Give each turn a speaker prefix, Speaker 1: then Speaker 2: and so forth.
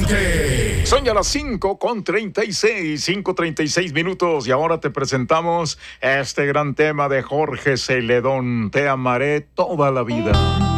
Speaker 1: Caliente.
Speaker 2: Son ya las 5:36 minutos y ahora te presentamos este gran tema de Jorge Celedón, Te amaré toda la vida.